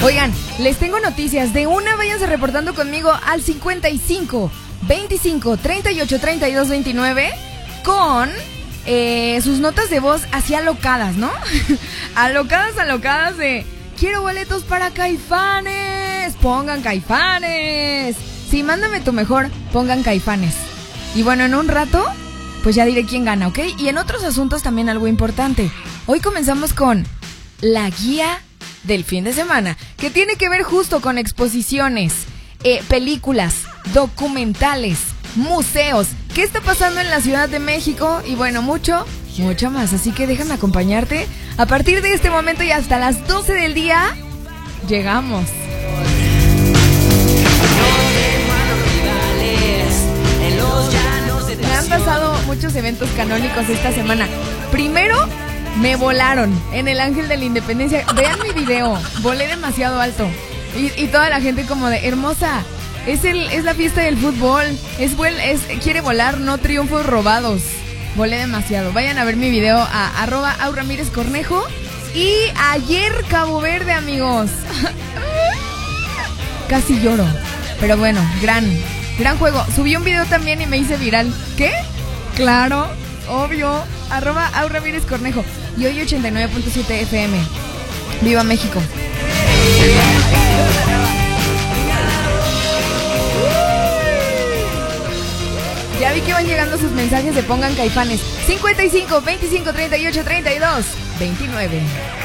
Oigan, les tengo noticias. De una, váyanse reportando conmigo al 55 25 38 32 29 con sus notas de voz así alocadas, ¿no? alocadas de quiero boletos para Caifanes. Pongan Caifanes. Sí, mándame tu mejor, pongan Caifanes. Y bueno, en un rato, pues ya diré quién gana, ¿ok? Y en otros asuntos también algo importante. Hoy comenzamos con la guía del fin de semana, que tiene que ver justo con exposiciones, películas, documentales, museos, qué está pasando en la Ciudad de México y bueno, mucho más. Así que déjame acompañarte a partir de este momento y hasta las 12 del día. Llegamos. Me han pasado muchos eventos canónicos esta semana. Primero, me volaron en el Ángel de la Independencia. Vean mi video, volé demasiado alto. Y toda la gente como de, hermosa, es la fiesta del fútbol. Quiere volar, no triunfos robados. Volé demasiado. Vayan a ver mi video a @AuRamírezCornejo. Y ayer Cabo Verde, amigos. Casi lloro. Pero bueno, gran juego. Subí un video también y me hice viral. ¿Qué? Claro, obvio. @AuRamírezCornejo. Y hoy 89.7 FM. ¡Viva México! Ya vi que van llegando sus mensajes de pongan Caifanes. 55 25 38 32 29.